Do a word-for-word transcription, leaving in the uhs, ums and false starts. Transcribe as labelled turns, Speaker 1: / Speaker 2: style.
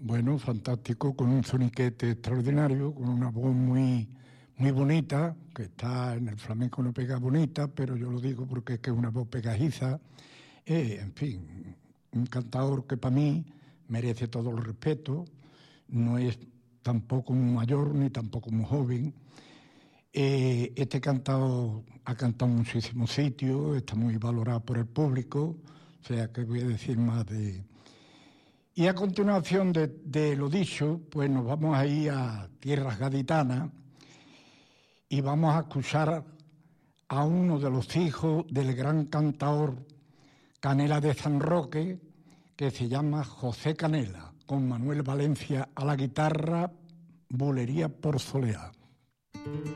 Speaker 1: Bueno, fantástico, con un soniquete extraordinario, con una voz muy, muy bonita, que está en el flamenco no pega bonita, pero yo lo digo porque es que es una voz pegajiza. Eh, en fin, un cantador que para mí merece todo el respeto, no es tampoco muy mayor ni tampoco muy joven. Eh, este cantado ha cantado en muchísimos sitios, está muy valorado por el público, o sea que voy a decir más de... Y a continuación de, de lo dicho, pues nos vamos a ir a tierras gaditanas y vamos a escuchar a uno de los hijos del gran cantador Canela de San Roque, que se llama José Canela, con Manuel Valencia a la guitarra, Bulería por Soleá.